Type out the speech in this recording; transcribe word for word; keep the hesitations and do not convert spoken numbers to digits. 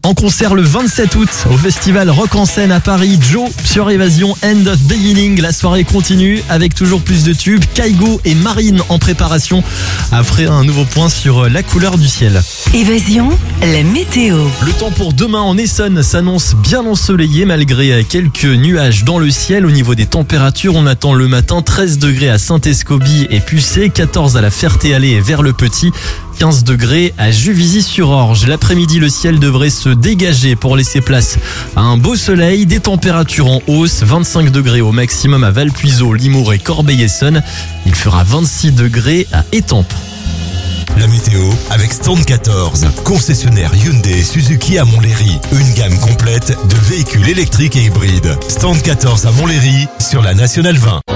En concert le vingt-sept août au festival Rock en Seine à Paris, Joe sur Évasion, End of Beginning. La soirée continue avec toujours plus de tubes. Kygo et Marine en préparation après un nouveau point sur la couleur du ciel. Évasion, la météo. Le temps pour demain en Essonne s'annonce bien ensoleillé malgré quelques nuages dans le ciel. Au niveau des températures, on attend le matin treize degrés à Saint-Escobie et Pucé, quatorze à la Ferté-Alais et vers le Petit, quinze degrés à Juvisy-sur-Orge. L'après-midi, le ciel devrait se dégager pour laisser place à un beau soleil. Des températures en hausse, vingt-cinq degrés au maximum à Valpuiseau, Limours et Corbeil-Essonnes. Il fera vingt-six degrés à Étampes. La météo avec Stand quatorze, concessionnaire Hyundai et Suzuki à Montlhéry. Une gamme complète de véhicules électriques et hybrides. Stand quatorze à Montlhéry sur la Nationale vingt.